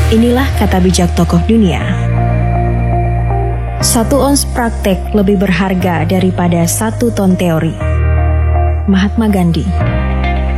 Inilah kata bijak tokoh dunia. 1 ons praktek lebih berharga daripada 1 ton teori. Mahatma Gandhi.